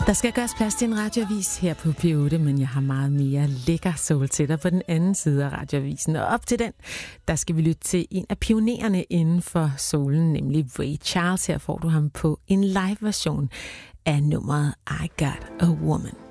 Der skal gøres plads til en radioavis her på P8, men jeg har meget mere lækker soul til dig på den anden side af radioavisen. Og op til den, der skal vi lytte til en af pionererne inden for soulen, nemlig Ray Charles. Her får du ham på en live version af nummeret I Got a Woman.